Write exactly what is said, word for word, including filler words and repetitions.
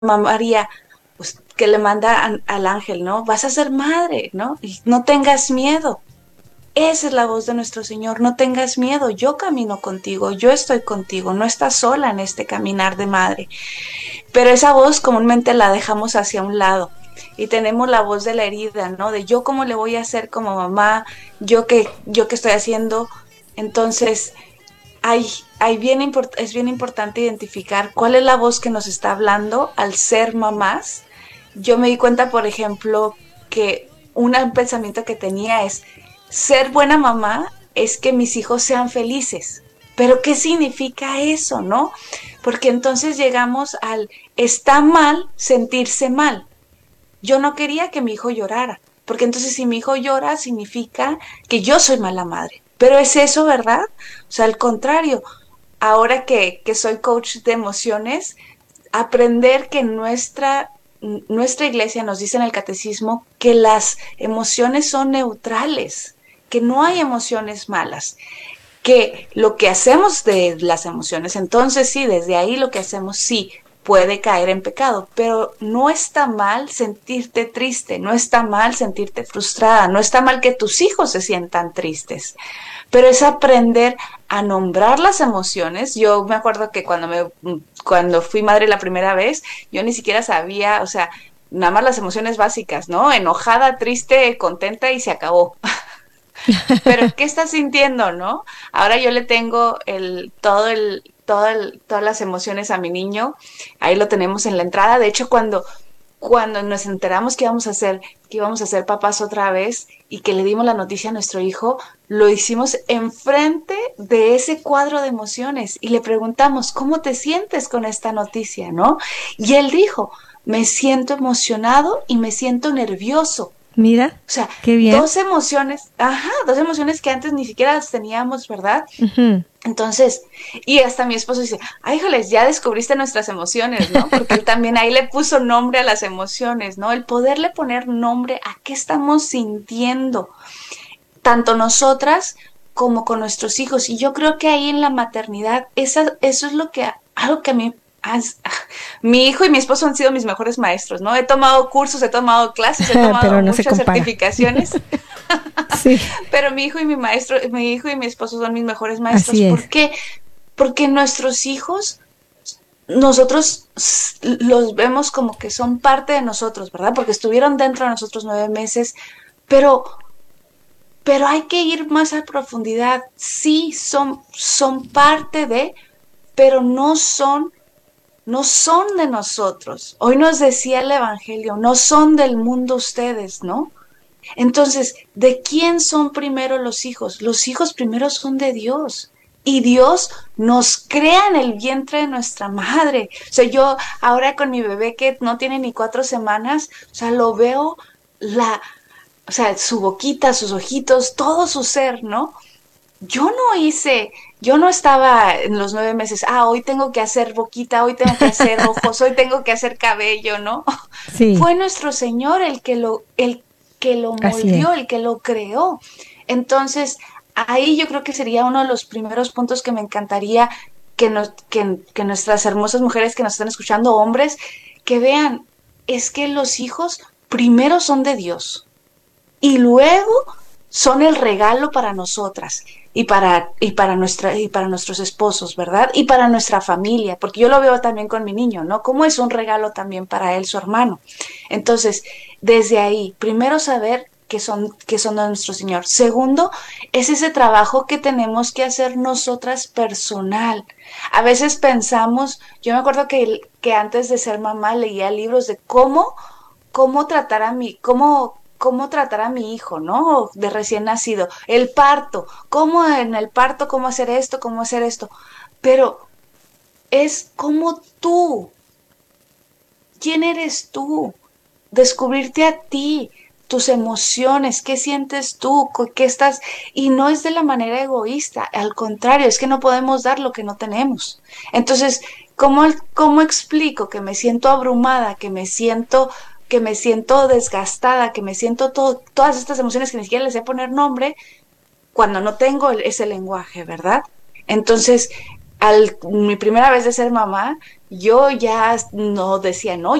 María, pues, que le manda a- al ángel, ¿no? Vas a ser madre, ¿no? Y no tengas miedo. Esa es la voz de nuestro Señor, no tengas miedo, yo camino contigo, yo estoy contigo, no estás sola en este caminar de madre. Pero esa voz comúnmente la dejamos hacia un lado y tenemos la voz de la herida, ¿no? De yo cómo le voy a hacer como mamá, yo qué, yo qué estoy haciendo. Entonces, hay, hay bien import- es bien importante identificar cuál es la voz que nos está hablando al ser mamás. Yo me di cuenta, por ejemplo, que un pensamiento que tenía es, ser buena mamá es que mis hijos sean felices. Pero ¿qué significa eso, no? Porque entonces llegamos al, está mal sentirse mal. Yo no quería que mi hijo llorara, porque entonces si mi hijo llora significa que yo soy mala madre. Pero es eso, ¿verdad? O sea, al contrario, ahora que, que soy coach de emociones, aprender que nuestra, nuestra iglesia nos dice en el catecismo que las emociones son neutrales, que no hay emociones malas, que lo que hacemos de las emociones, entonces sí, desde ahí lo que hacemos sí puede caer en pecado, pero no está mal sentirte triste, no está mal sentirte frustrada, no está mal que tus hijos se sientan tristes, pero es aprender a nombrar las emociones. Yo me acuerdo que cuando me cuando fui madre la primera vez, yo ni siquiera sabía, o sea, nada más las emociones básicas, ¿no? Enojada, triste, contenta y se acabó. Pero ¿qué estás sintiendo, no? Ahora yo le tengo el todo el todo el, todas las emociones a mi niño. Ahí lo tenemos en la entrada. De hecho, cuando cuando nos enteramos que íbamos a hacer, que íbamos a ser papás otra vez y que le dimos la noticia a nuestro hijo, lo hicimos enfrente de ese cuadro de emociones y le preguntamos, ¿cómo te sientes con esta noticia, no? Y él dijo, me siento emocionado y me siento nervioso. Mira, O sea, qué bien. dos emociones, ajá, dos emociones que antes ni siquiera las teníamos, ¿verdad? Ujú. Entonces, y hasta mi esposo dice, ay, híjoles, ya descubriste nuestras emociones, ¿no? Porque él también ahí le puso nombre a las emociones, ¿no? El poderle poner nombre a qué estamos sintiendo, tanto nosotras como con nuestros hijos. Y yo creo que ahí en la maternidad, esa, eso es lo que, algo que a mí, has- mi hijo y mi esposo han sido mis mejores maestros, ¿no? He tomado cursos, he tomado clases, he tomado Pero no se muchas compara. certificaciones, Sí, pero mi hijo y mi maestro, mi hijo y mi esposo son mis mejores maestros. así es. ¿Por qué? Porque nuestros hijos, nosotros los vemos como que son parte de nosotros, ¿verdad? Porque estuvieron dentro de nosotros nueve meses, pero, pero hay que ir más a profundidad. Sí, son, son parte de, pero no son, no son de nosotros. Hoy nos decía el Evangelio, no son del mundo ustedes, ¿no? Entonces, ¿de quién son primero los hijos? Los hijos primero son de Dios. Y Dios nos crea en el vientre de nuestra madre. O sea, yo ahora con mi bebé que no tiene ni cuatro semanas, o sea, lo veo la, o sea, su boquita, sus ojitos, todo su ser, ¿no? Yo no hice, yo no estaba en los nueve meses, ah, hoy tengo que hacer boquita, hoy tengo que hacer ojos, hoy tengo que hacer cabello, ¿no? Sí, Fue nuestro Señor el que lo, el que lo así es. moldeó, el que lo creó. Entonces, ahí yo creo que sería uno de los primeros puntos que me encantaría que, nos, que, que nuestras hermosas mujeres que nos están escuchando, hombres, que vean, es que los hijos primero son de Dios y luego son el regalo para nosotras y para, y para, nuestra, y para nuestros esposos, ¿verdad? Y para nuestra familia, porque yo lo veo también con mi niño, ¿no? Como es un regalo también para él, su hermano. Entonces, desde ahí, primero saber que son, que son de nuestro Señor. Segundo, es ese trabajo que tenemos que hacer nosotras personal. A veces pensamos, yo me acuerdo que, que antes de ser mamá leía libros de cómo cómo tratar a mi, cómo, cómo tratar a mi hijo, ¿no? De recién nacido. El parto, cómo en el parto, cómo hacer esto, cómo hacer esto. Pero es como tú, quién eres tú, descubrirte a ti, tus emociones, qué sientes tú, qué estás, y no es de la manera egoísta, al contrario, es que no podemos dar lo que no tenemos. Entonces, ¿cómo, cómo explico que me siento abrumada, que me siento que me siento desgastada, que me siento todo, todas estas emociones que ni siquiera les sé poner nombre cuando no tengo ese lenguaje, ¿verdad? Entonces, al, mi primera vez de ser mamá, yo ya no decía, no,